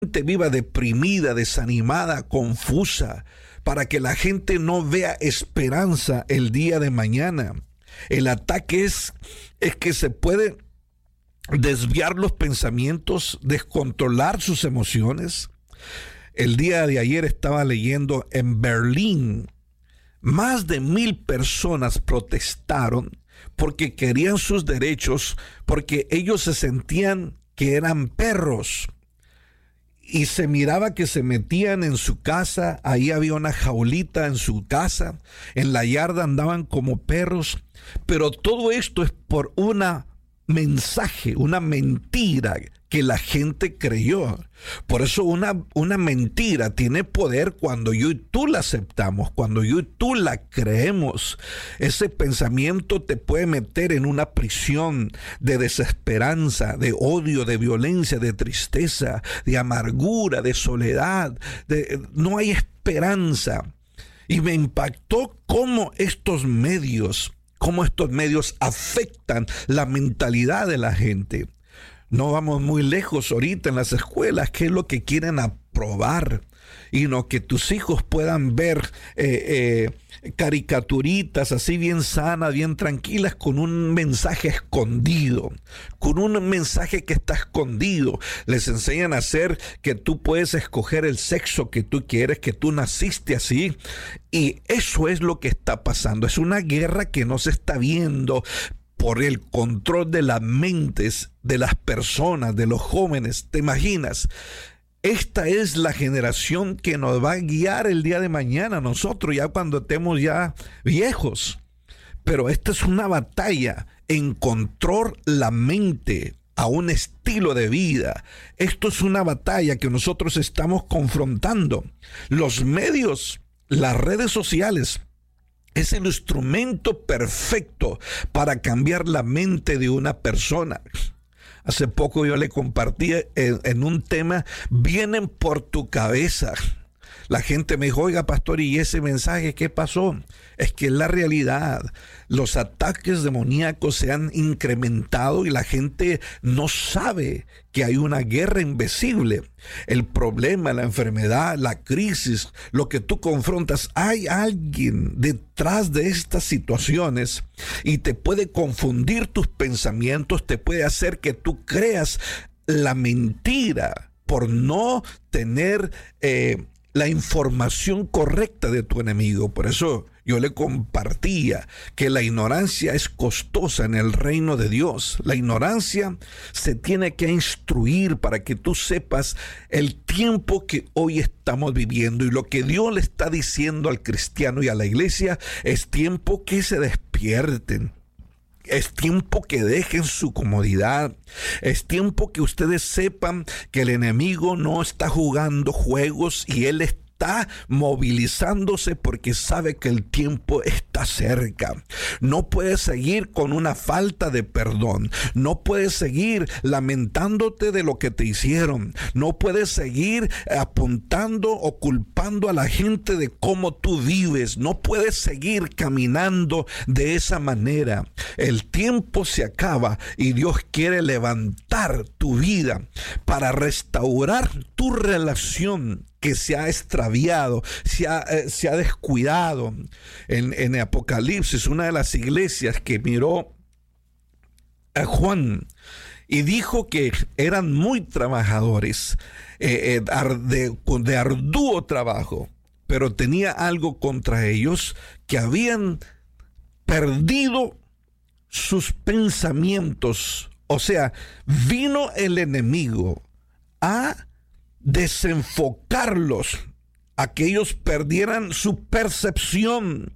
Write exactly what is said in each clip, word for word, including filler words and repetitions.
gente viva deprimida, desanimada, confusa, para que la gente no vea esperanza el día de mañana. El ataque es, es que se puede desviar los pensamientos, descontrolar sus emociones. El día de ayer estaba leyendo en Berlín, más de mil personas protestaron porque querían sus derechos, porque ellos se sentían que eran perros. Y se miraba que se metían en su casa, ahí había una jaulita en su casa, en la yarda andaban como perros, pero todo esto es por una mensaje, una mentira que la gente creyó. Por eso una, una mentira tiene poder cuando yo y tú la aceptamos, cuando yo y tú la creemos. Ese pensamiento te puede meter en una prisión de desesperanza, de odio, de violencia, de tristeza, de amargura, de soledad. De, no hay esperanza. Y me impactó cómo estos medios, cómo estos medios afectan la mentalidad de la gente. No vamos muy lejos ahorita en las escuelas, ¿qué es lo que quieren aprobar? Y no que tus hijos puedan ver eh, eh, caricaturitas así bien sanas, bien tranquilas, con un mensaje escondido, con un mensaje que está escondido. Les enseñan a hacer que tú puedes escoger el sexo que tú quieres, que tú naciste así. Y eso es lo que está pasando. Es una guerra que no se está viendo por el control de las mentes de las personas, de los jóvenes. ¿Te imaginas? Esta es la generación que nos va a guiar el día de mañana, nosotros ya cuando estemos ya viejos. Pero esta es una batalla, encontrar la mente a un estilo de vida. Esto es una batalla que nosotros estamos confrontando. Los medios, las redes sociales, es el instrumento perfecto para cambiar la mente de una persona. Hace poco yo le compartí en, en un tema, vienen por tu cabeza. La gente me dijo, oiga pastor, ¿y ese mensaje qué pasó? Es que es la realidad. Los ataques demoníacos se han incrementado y la gente no sabe que hay una guerra invisible. El problema, la enfermedad, la crisis, lo que tú confrontas, hay alguien detrás de estas situaciones y te puede confundir tus pensamientos, te puede hacer que tú creas la mentira por no tener eh, la información correcta de tu enemigo. Por eso yo le compartía que la ignorancia es costosa en el reino de Dios. La ignorancia se tiene que instruir para que tú sepas el tiempo que hoy estamos viviendo, y lo que Dios le está diciendo al cristiano y a la iglesia es tiempo que se despierten. Es tiempo que dejen su comodidad. Es tiempo que ustedes sepan que el enemigo no está jugando juegos y él está está movilizándose porque sabe que el tiempo está cerca. No puedes seguir con una falta de perdón. No puedes seguir lamentándote de lo que te hicieron. No puedes seguir apuntando o culpando a la gente de cómo tú vives. No puedes seguir caminando de esa manera. El tiempo se acaba y Dios quiere levantar tu vida para restaurar tu relación que se ha extraviado, se ha, eh, se ha descuidado. En, en Apocalipsis, una de las iglesias que miró a Juan y dijo que eran muy trabajadores, eh, eh, de, de arduo trabajo, pero tenía algo contra ellos, que habían perdido sus pensamientos. O sea, vino el enemigo a desenfocarlos, a que ellos perdieran su percepción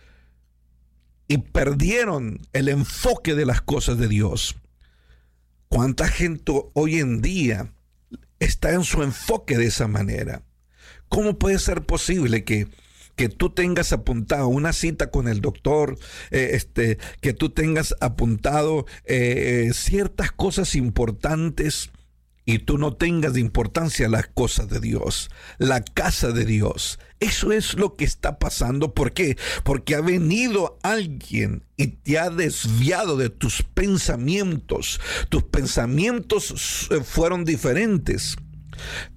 y perdieron el enfoque de las cosas de Dios. ¿Cuánta gente hoy en día está en su enfoque de esa manera? ¿Cómo puede ser posible que que tú tengas apuntado una cita con el doctor, eh, este, que tú tengas apuntado eh, ciertas cosas importantes y tú no tengas de importancia las cosas de Dios, la casa de Dios? Eso es lo que está pasando. ¿Por qué? Porque ha venido alguien y te ha desviado de tus pensamientos. Tus pensamientos fueron diferentes.